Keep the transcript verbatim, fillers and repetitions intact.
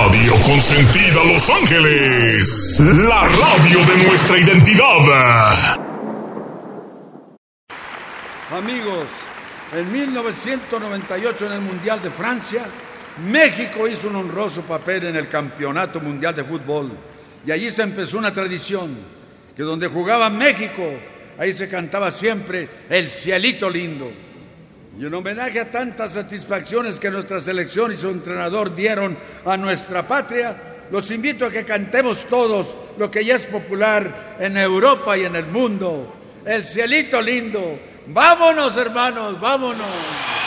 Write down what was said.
radio consentida Los Ángeles, la radio de nuestra identidad. Amigos, en mil novecientos noventa y ocho en el Mundial de Francia, México hizo un honroso papel en el Campeonato Mundial de Fútbol. Y allí se empezó una tradición, que donde jugaba México, ahí se cantaba siempre El Cielito Lindo. Y en homenaje a tantas satisfacciones que nuestra selección y su entrenador dieron a nuestra patria, los invito a que cantemos todos lo que ya es popular en Europa y en el mundo. El Cielito Lindo. ¡Vámonos, hermanos, vámonos!